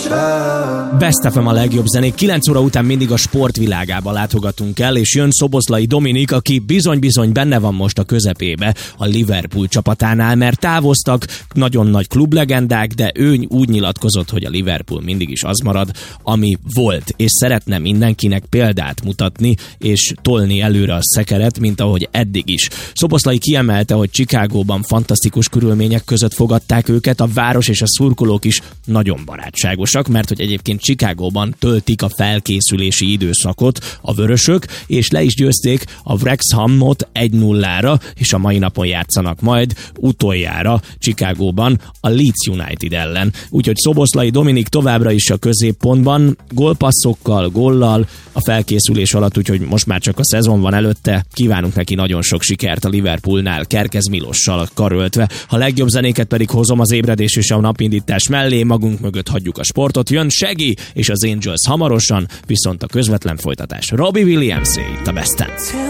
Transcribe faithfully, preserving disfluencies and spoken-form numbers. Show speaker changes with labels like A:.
A: Best ef em a legjobb zenék. kilenc óra után mindig a sportvilágába látogatunk el, és jön Szoboszlai Dominik, aki bizony-bizony benne van most a közepébe a Liverpool csapatánál, mert távoztak nagyon nagy klublegendák, de ő úgy nyilatkozott, hogy a Liverpool mindig is az marad, ami volt, és szeretne mindenkinek példát mutatni, és tolni előre a szekeret, mint ahogy eddig is. Szoboszlai kiemelte, hogy Chicagóban fantasztikus körülmények között fogadták őket, a város és a szurkolók is nagyon barátságosak, mert hogy egyébként Chicagóban töltik a felkészülési időszakot a vörösök, és le is győzték a Wrexhamot egy nullára, és a mai napon játszanak majd utoljára Chicagóban a Leeds United ellen. Úgyhogy Szoboszlai Dominik továbbra is a középpontban, gólpasszokkal, góllal a felkészülés alatt, úgyhogy most már csak a szezon van előtte. Kívánunk neki nagyon sok sikert a Liverpoolnál, Kerkez Milossal karöltve. A legjobb zenéket pedig hozom az ébredés és a napindítás mellé, magunk mögött hagyjuk a sportot, jön Shaggy és az Angels hamarosan, viszont a közvetlen folytatás Robbie Williams-é itt a Best of.